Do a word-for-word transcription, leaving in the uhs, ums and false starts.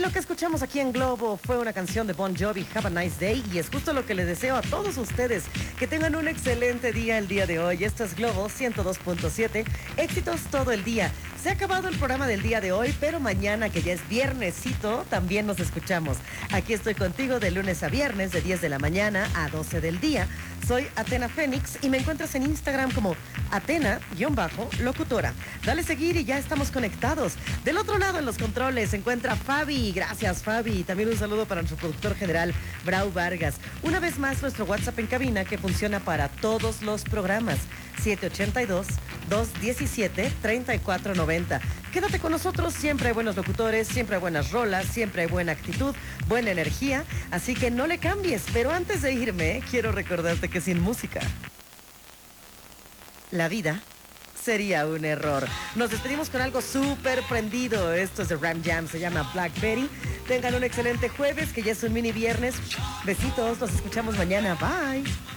lo que escuchamos aquí en Globo fue una canción de Bon Jovi, Have a Nice Day, y es justo lo que les deseo a todos ustedes, que tengan un excelente día el día de hoy. Esto es Globo ciento dos punto siete, éxitos todo el día. Se ha acabado el programa del día de hoy, pero mañana, que ya es viernesito, también nos escuchamos. Aquí estoy contigo de lunes a viernes, de diez de la mañana a doce del día. Soy Atena Fénix y me encuentras en Instagram como Atena-locutora. Dale seguir y ya estamos conectados. Del otro lado en los controles se encuentra Fabi. Gracias, Fabi. También un saludo para nuestro productor general, Brau Vargas. Una vez más, nuestro WhatsApp en cabina que funciona para todos los programas. siete ocho dos, dos uno siete, tres cuatro nueve cero. Quédate con nosotros, siempre hay buenos locutores, siempre hay buenas rolas, siempre hay buena actitud, buena energía, así que no le cambies. Pero antes de irme, quiero recordarte que sin música, la vida sería un error. Nos despedimos con algo súper prendido. Esto es de Ram Jam, se llama Blackberry. Tengan un excelente jueves, que ya es un mini viernes. Besitos, nos escuchamos mañana. Bye.